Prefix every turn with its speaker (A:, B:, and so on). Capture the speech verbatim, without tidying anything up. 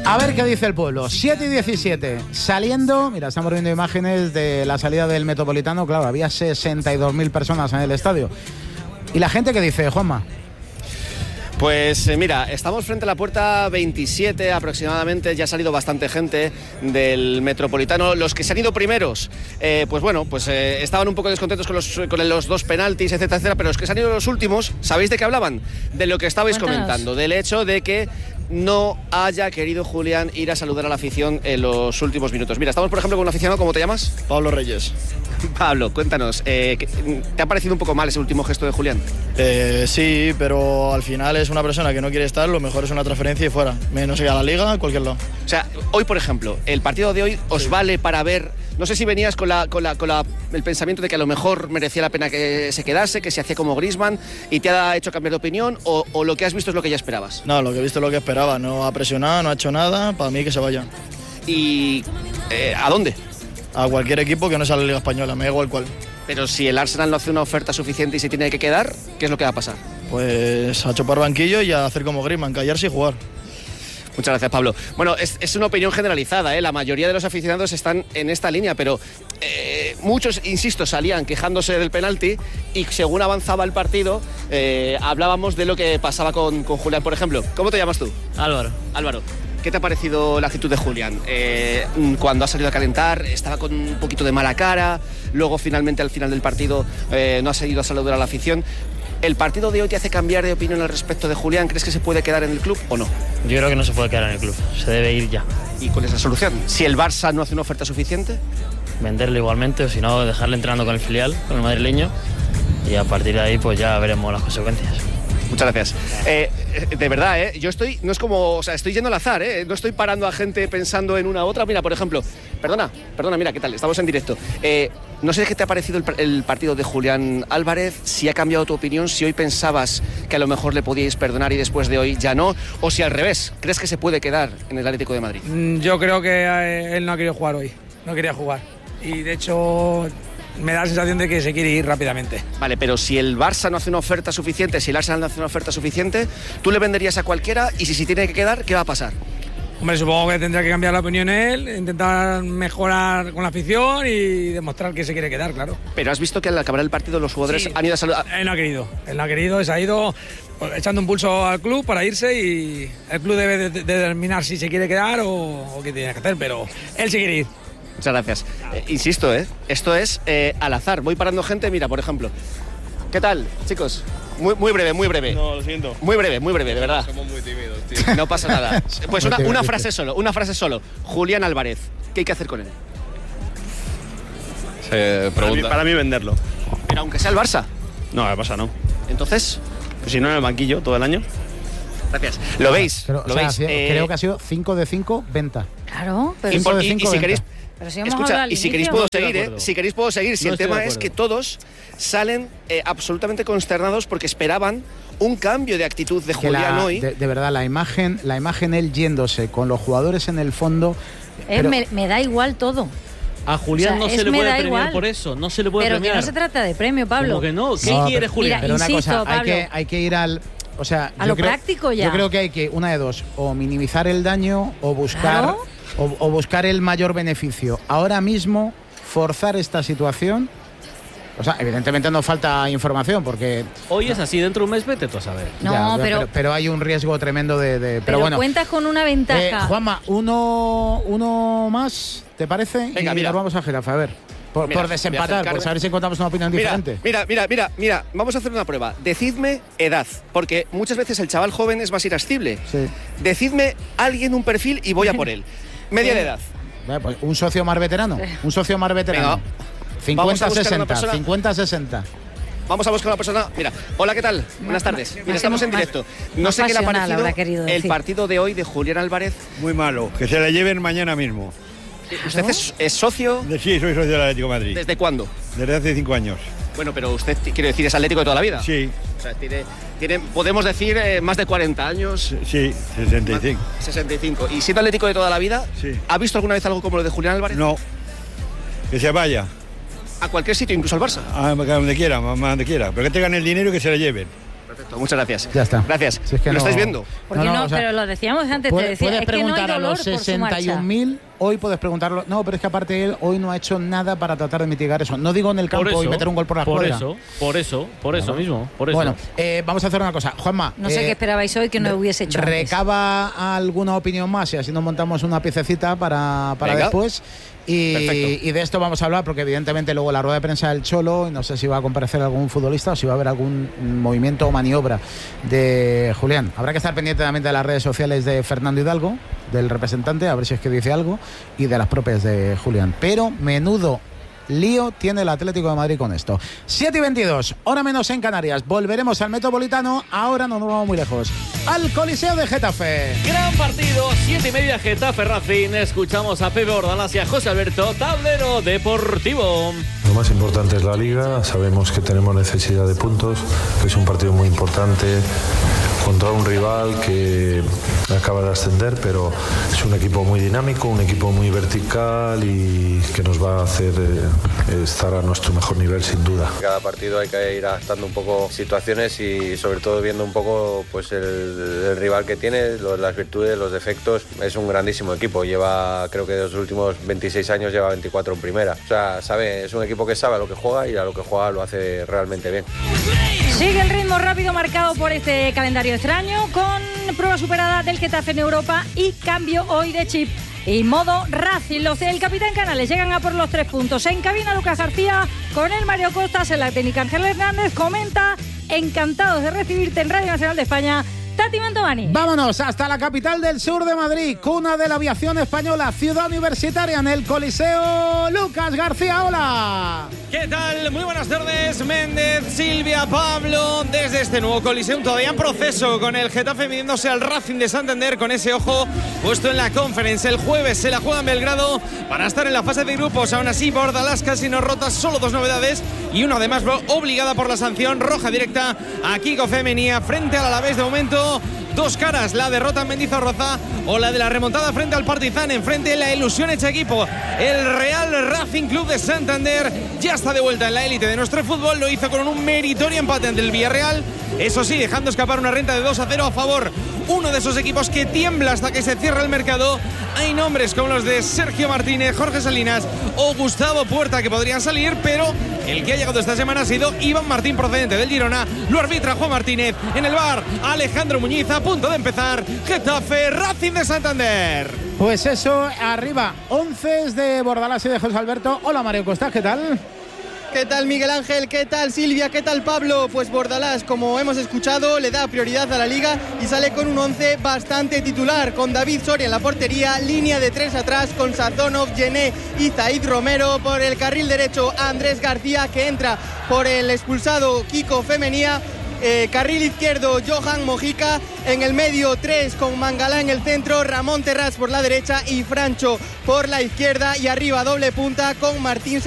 A: A ver qué dice el pueblo. siete y diecisiete. Saliendo, mira, estamos viendo imágenes de la salida del Metropolitano. Claro, había sesenta y dos mil personas en el estadio. ¿Y la gente qué dice, Juanma?
B: Pues eh, mira, estamos frente a la puerta veintisiete aproximadamente, ya ha salido bastante gente del Metropolitano. Los que se han ido primeros, eh, pues bueno, pues eh, estaban un poco descontentos con los, con los dos penaltis, etcétera, etcétera, pero los que se han ido los últimos, ¿sabéis de qué hablaban? De lo que estabais Cuéntanos. comentando, del hecho de que no haya querido Julián ir a saludar a la afición en los últimos minutos. Mira, estamos por ejemplo con un aficionado, ¿cómo te llamas?
C: Pablo Reyes.
B: Pablo, cuéntanos, eh, ¿te ha parecido un poco mal ese último gesto de Julián?
C: Eh, sí, pero al final es una persona que no quiere estar, lo mejor es una transferencia y fuera. No sé, a la liga, a cualquier lado.
B: O sea, hoy por ejemplo, el partido de hoy os sí. vale para ver, no sé si venías con, la, con, la, con la, el pensamiento de que a lo mejor merecía la pena que se quedase, que se hacía como Griezmann y te ha hecho cambiar de opinión, o, o lo que has visto es lo que ya esperabas.
C: No, lo que he visto es lo que esperaba, no ha presionado, no ha hecho nada, para mí que se vaya.
B: ¿Y eh, a dónde?
C: A cualquier equipo que no sea la Liga Española, me da igual cuál.
B: Pero si el Arsenal no hace una oferta suficiente y se tiene que quedar, ¿qué es lo que va a pasar?
C: Pues a chopar banquillo y a hacer como Griezmann, callarse y jugar.
B: Muchas gracias, Pablo. Bueno, es, es una opinión generalizada, ¿eh? La mayoría de los aficionados están en esta línea, pero eh, muchos, insisto, salían quejándose del penalti y según avanzaba el partido, eh, hablábamos de lo que pasaba con, con Julián, por ejemplo. ¿Cómo te llamas tú?
D: Álvaro.
B: Álvaro. ¿Qué te ha parecido la actitud de Julián? Eh, cuando ha salido a calentar, estaba con un poquito de mala cara, luego finalmente al final del partido eh, no ha seguido a saludar a la afición. ¿El partido de hoy te hace cambiar de opinión al respecto de Julián? ¿Crees que se puede quedar en el club o no?
D: Yo creo que no se puede quedar en el club, se debe ir ya.
B: ¿Y cuál es la solución? Si el Barça no hace una oferta suficiente,
D: venderle igualmente, o si no, dejarle entrenando con el filial, con el madrileño, y a partir de ahí pues ya veremos las consecuencias.
B: Muchas gracias. Eh, de verdad, ¿eh? Yo estoy, no es como, o sea, estoy yendo al azar, ¿eh? No estoy parando a gente pensando en una u otra. Mira, por ejemplo, perdona, perdona, mira, ¿qué tal? Estamos en directo. Eh, no sé qué te ha parecido el, el partido de Julián Álvarez, si ha cambiado tu opinión, si hoy pensabas que a lo mejor le podíais perdonar y después de hoy ya no, o si al revés, ¿crees que se puede quedar en el Atlético de Madrid?
E: Yo creo que él no ha querido jugar hoy, no quería jugar. Y de hecho me da la sensación de que se quiere ir rápidamente.
B: Vale, pero si el Barça no hace una oferta suficiente, si el Arsenal no hace una oferta suficiente, ¿tú le venderías a cualquiera? Y si se tiene que quedar, ¿qué va a pasar?
E: Hombre, supongo que tendrá que cambiar la opinión él, intentar mejorar con la afición y demostrar que se quiere quedar, claro.
B: Pero has visto que al acabar el partido los jugadores sí. han ido a saludar.
E: Él no ha querido, él no ha querido, se ha ido echando un pulso al club para irse y el club debe de, de determinar si se quiere quedar o, o qué tiene que hacer, pero él se quiere ir.
B: Muchas gracias. Eh, insisto, ¿eh? Esto es eh, al azar. Voy parando gente, mira, por ejemplo. ¿Qué tal, chicos? Muy, muy breve, muy breve.
F: No, lo siento.
B: Muy breve, muy breve, de verdad.
F: Somos muy tímidos, tío.
B: No pasa nada. Pues una, una frase solo, una frase solo. Julián Álvarez, ¿qué hay que hacer con él?
F: Se para, mí, para mí venderlo.
B: Pero aunque sea el Barça.
F: No, el Barça no.
B: Entonces,
F: pues si no en el banquillo todo el año.
B: Gracias. ¿Lo veis?
A: Pero,
B: ¿Lo
A: o sea,
B: veis?
A: Sí,
B: eh...
A: Creo que ha sido cinco de cinco venta.
G: Claro, pero
B: cinco de cinco y, y si queréis
G: Pero si
B: Escucha, y si queréis puedo
D: no
B: seguir, ¿eh? Si queréis puedo seguir. Si
D: no
B: el tema es que todos salen eh, absolutamente consternados porque esperaban un cambio de actitud de Julián
A: la,
B: hoy.
A: De, de verdad, la imagen, la imagen él yéndose con los jugadores en el fondo.
G: Eh, pero, me, me da igual todo.
D: A Julián
G: o sea,
D: no se le puede premiar
G: igual.
D: por eso, no se le puede
G: pero
D: premiar.
G: Pero que no se trata de premio, Pablo.
D: ¿Cómo que no? ¿Qué
A: no,
D: quiere
A: pero,
D: Julián?
G: Mira,
A: pero una
G: insisto,
A: cosa, hay que, hay que ir al... O sea,
G: a
A: yo
G: lo
A: creo,
G: práctico ya.
A: Yo creo que hay que, una de dos, o minimizar el daño o buscar,
G: claro.
A: o, o buscar el mayor beneficio. Ahora mismo, forzar esta situación... O sea, evidentemente no falta información porque...
D: Hoy es así, dentro de un mes vete tú a saber.
G: No,
A: ya,
G: pero,
A: pero... Pero hay un riesgo tremendo de... de pero,
G: pero
A: bueno,
G: cuentas con una ventaja.
A: Eh, Juanma, uno, uno más, ¿te parece?
B: Venga,
A: y
B: mira.
A: nos vamos a Girafa, a ver. Por,
B: Mira,
A: por desempatar, por saber si encontramos una opinión
B: mira,
A: diferente.
B: Mira, mira, mira, mira, vamos a hacer una prueba. Decidme edad, porque muchas veces el chaval joven es más irascible.
A: Sí.
B: Decidme alguien un perfil y voy a por él. Media de edad.
A: Vale, pues un socio más veterano. Un socio más veterano.
B: Venga.
A: cincuenta sesenta. cincuenta sesenta.
B: Vamos a buscar una persona. Mira, hola, ¿qué tal? Buenas tardes. Mira, estamos en directo. No
G: más
B: sé qué le ha
G: pasional,
B: parecido el partido de hoy de Julián Álvarez.
H: Muy malo, que se la lleven mañana mismo.
B: ¿Usted es, es socio?
H: De, sí, soy socio del Atlético de Madrid.
B: ¿Desde cuándo?
H: Desde hace cinco años.
B: Bueno, pero usted, quiero decir, es atlético de toda la vida.
H: Sí.
B: O sea, tiene, tiene podemos decir, eh, más de cuarenta años.
H: Sí, sesenta y cinco.
B: sesenta y cinco. ¿Y siendo atlético de toda la vida?
H: Sí.
B: ¿Ha visto alguna vez algo como lo de Julián Álvarez?
H: No. Que se vaya.
B: A cualquier sitio, incluso al Barça.
H: A donde quiera, a donde quiera. Pero que tengan el dinero y que se la lleven.
B: Perfecto, muchas gracias.
A: Ya está.
B: Gracias.
A: Si es que
B: ¿Lo
A: no-
B: estáis viendo?
G: Porque
A: No,
G: no,
A: no, o sea,
G: pero lo decíamos antes, te
A: Puedes,
G: decía,
A: puedes
G: es que no hay
A: preguntar a
G: dolor
A: los
G: por su
A: sesenta y un
G: marcha.
A: mil, hoy puedes preguntarlo. No, pero es que aparte él hoy no ha hecho nada para tratar de mitigar eso. No digo en el campo
I: Por eso,
A: y meter un gol por la
I: por
A: escuadra.
I: eso, por eso, por eso
A: Claro.
I: mismo, por eso.
A: Bueno, eh, vamos a hacer una cosa. Juanma,
G: No sé
A: eh,
G: qué esperabais hoy que no hubiese hecho antes.
A: recaba alguna opinión más y así nos montamos una piececita para, para
B: Venga.
A: después. Y,
B: Perfecto.
A: y de esto vamos a hablar porque evidentemente luego la rueda de prensa del Cholo, y no sé si va a comparecer algún futbolista o si va a haber algún movimiento o maniobra de Julián. Habrá que estar pendiente también de las redes sociales de Fernando Hidalgo, del representante, a ver si es que dice algo, y de las propias de Julián. Pero menudo lío tiene el Atlético de Madrid con esto. siete y veintidós, hora menos en Canarias. Volveremos al Metropolitano. Ahora no nos vamos muy lejos. Al Coliseo de Getafe.
I: Gran partido, siete y media Getafe Racing. Escuchamos a Pepe Bordalás y a José Alberto, tablero deportivo.
J: Lo más importante es la Liga, sabemos que tenemos necesidad de puntos, que es un partido muy importante contra un rival que acaba de ascender, pero es un equipo muy dinámico, un equipo muy vertical y que nos va a hacer eh, estar a nuestro mejor nivel sin duda.
K: Cada partido hay que ir adaptando un poco situaciones y sobre todo viendo un poco pues el, el rival que tiene, lo- las virtudes, los defectos. Es un grandísimo equipo, lleva creo que de los últimos veintiséis años lleva veinticuatro en primera. O sea, sabe, es un equipo que sabe a lo que juega y a lo que juega lo hace realmente bien.
G: Sigue el ritmo rápido marcado por este calendario extraño, con prueba superada del Getafe en Europa y cambio hoy de chip. Y modo Racing, los del Capitán Canales llegan a por los tres puntos. En cabina Lucas García, con el Mario Costas, en la técnica Ángel Hernández, comenta: encantados de recibirte en Radio Nacional de España, Tati Mantovani.
A: Vámonos hasta la capital del sur de Madrid, cuna de la aviación española, ciudad universitaria, en el Coliseo. Lucas García, hola.
L: ¿Qué tal? Muy buenas tardes, Méndez, Silvia, Pablo, desde este nuevo Coliseum todavía en proceso, con el Getafe midiéndose al Racing de Santander, con ese ojo puesto en la Conference. El jueves se la juega en Belgrado para estar en la fase de grupos. Aún así, Bordalás casi no rota, solo dos novedades y una además obligada por la sanción roja directa a Kiko Femenía frente al Alavés. De momento, dos caras, la derrota en Mendizorroza o la de la remontada frente al Partizan. Enfrente la ilusión hecha equipo, el Real Racing Club de Santander ya está de vuelta en la élite de nuestro fútbol. Lo hizo con un meritorio empate ante el Villarreal, eso sí, dejando escapar una renta de dos a cero a favor. Uno de esos equipos que tiembla hasta que se cierra el mercado. Hay nombres como los de Sergio Martínez, Jorge Salinas o Gustavo Puerta que podrían salir, pero el que ha llegado esta semana ha sido Iván Martín, procedente del Girona. Lo arbitra Juan Martínez. En el bar, Alejandro Muñiz, a punto de empezar. Getafe Racing de Santander.
A: Pues eso, arriba, once de Bordalás y de José Alberto. Hola Mario Costas, ¿qué tal?
M: ¿Qué tal Miguel Ángel? ¿Qué tal Silvia? ¿Qué tal Pablo? Pues Bordalás, como hemos escuchado, le da prioridad a la Liga y sale con un once bastante titular, con David Soria en la portería, línea de tres atrás con Sazonov, Gené y Zaid Romero. Por el carril derecho, Andrés García, que entra por el expulsado Kiko Femenía. Eh, carril izquierdo, Johan Mojica. En el medio, tres con Mangalá en el centro, Ramón Terrás por la derecha y Francho por la izquierda. Y arriba, doble punta con Martín